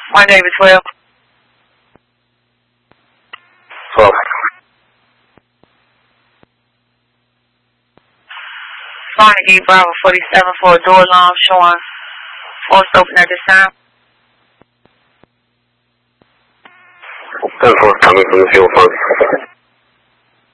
1 David 12. 12. Carnegie Bravo 47 for a door alarm showing forced open at this time. 10-4, coming from the fuel farm.